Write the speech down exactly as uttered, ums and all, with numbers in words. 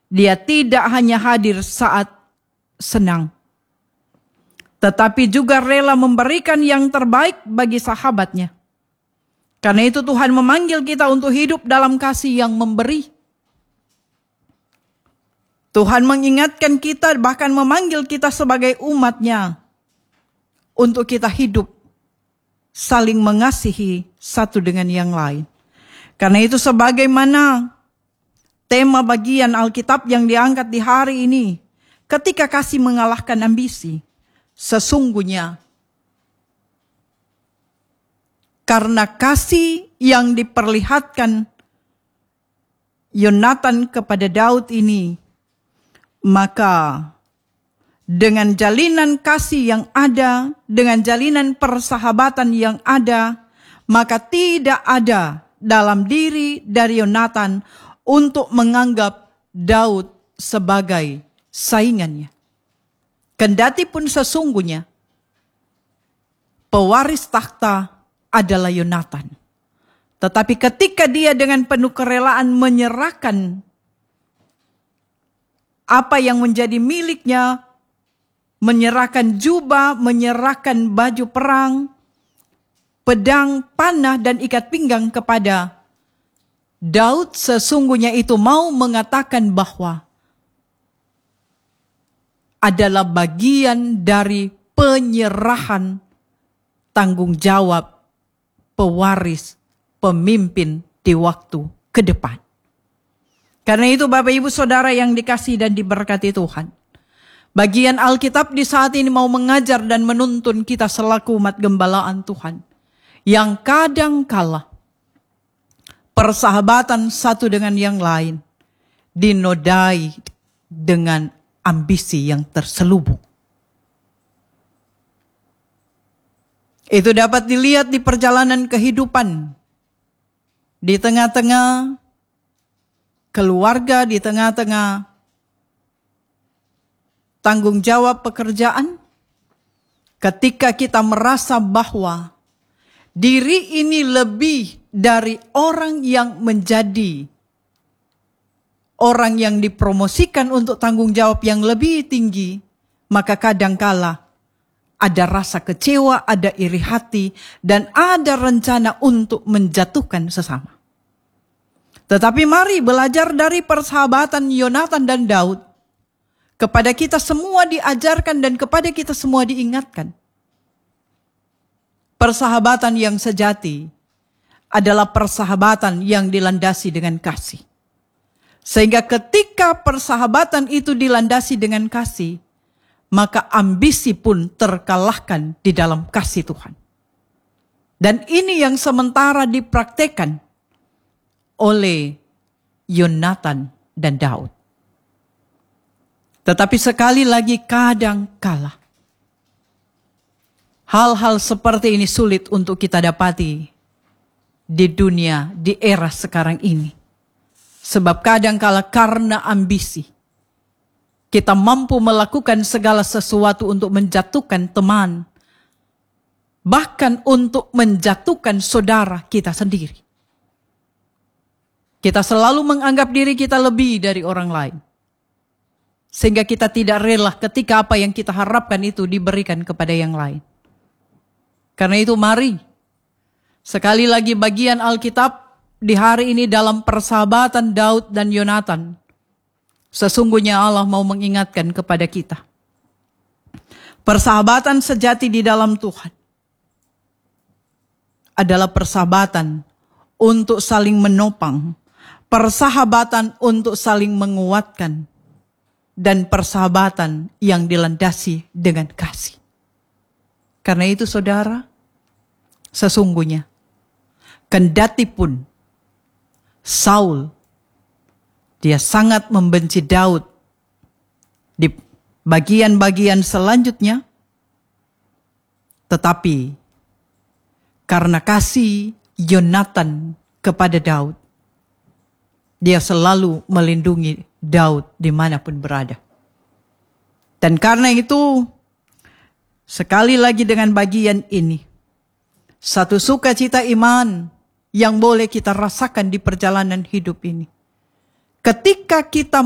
Dia tidak hanya hadir saat senang, tetapi juga rela memberikan yang terbaik bagi sahabatnya. Karena itu Tuhan memanggil kita untuk hidup dalam kasih yang memberi. Tuhan mengingatkan kita, bahkan memanggil kita sebagai umatnya, untuk kita hidup saling mengasihi satu dengan yang lain. Karena itu sebagaimana tema bagian Alkitab yang diangkat di hari ini, ketika kasih mengalahkan ambisi, sesungguhnya karena kasih yang diperlihatkan Yonatan kepada Daud ini, maka dengan jalinan kasih yang ada, dengan jalinan persahabatan yang ada, maka tidak ada dalam diri dari Yonatan untuk menganggap Daud sebagai saingannya. Kendati pun sesungguhnya pewaris takhta adalah Yonatan. Tetapi ketika dia dengan penuh kerelaan menyerahkan apa yang menjadi miliknya, menyerahkan jubah, menyerahkan baju perang, pedang, panah, dan ikat pinggang kepada Daud, sesungguhnya itu mau mengatakan bahwa adalah bagian dari penyerahan tanggung jawab pewaris, pemimpin di waktu ke depan. Karena itu Bapak Ibu Saudara yang dikasihi dan diberkati Tuhan, bagian Alkitab di saat ini mau mengajar dan menuntun kita selaku umat gembalaan Tuhan, yang kadangkala persahabatan satu dengan yang lain dinodai dengan ambisi yang terselubung. Itu dapat dilihat di perjalanan kehidupan, di tengah-tengah keluarga, di tengah-tengah tanggung jawab pekerjaan. Ketika kita merasa bahwa diri ini lebih dari orang yang menjadi orang yang dipromosikan untuk tanggung jawab yang lebih tinggi, maka kadangkala ada rasa kecewa, ada iri hati, dan ada rencana untuk menjatuhkan sesama. Tetapi mari belajar dari persahabatan Yonatan dan Daud. Kepada kita semua diajarkan dan kepada kita semua diingatkan. Persahabatan yang sejati adalah persahabatan yang dilandasi dengan kasih. Sehingga ketika persahabatan itu dilandasi dengan kasih, maka ambisi pun terkalahkan di dalam kasih Tuhan. Dan ini yang sementara dipraktekkan oleh Yonatan dan Daud. Tetapi sekali lagi kadang kala hal-hal seperti ini sulit untuk kita dapati di dunia, di era sekarang ini. Sebab kadang kala karena ambisi, kita mampu melakukan segala sesuatu untuk menjatuhkan teman, bahkan untuk menjatuhkan saudara kita sendiri. Kita selalu menganggap diri kita lebih dari orang lain. Sehingga kita tidak rela ketika apa yang kita harapkan itu diberikan kepada yang lain. Karena itu mari, sekali lagi bagian Alkitab di hari ini dalam persahabatan Daud dan Yonatan. Sesungguhnya Allah mau mengingatkan kepada kita. Persahabatan sejati di dalam Tuhan adalah persahabatan untuk saling menopang, persahabatan untuk saling menguatkan, dan persahabatan yang dilandasi dengan kasih. Karena itu saudara, sesungguhnya kendati pun Saul dia sangat membenci Daud di bagian-bagian selanjutnya, tetapi karena kasih Yonatan kepada Daud, dia selalu melindungi Daud dimanapun berada. Dan karena itu, sekali lagi dengan bagian ini, satu sukacita iman yang boleh kita rasakan di perjalanan hidup ini. Ketika kita